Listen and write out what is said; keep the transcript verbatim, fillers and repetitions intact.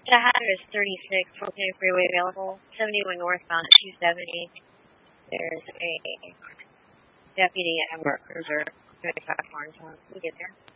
The Hatter is thirty-six, Fulton Freeway available, seventy-one northbound at two seventy. There's a deputy at Embark Cruiser, twenty-five Horns. We get there.